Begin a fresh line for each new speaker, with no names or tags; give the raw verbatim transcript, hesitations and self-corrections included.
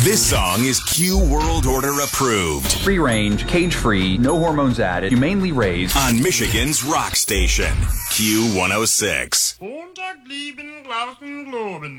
This song is Q World Order approved.
Free range, cage free, no hormones added, humanely raised.
On Michigan's rock station, Q one oh six.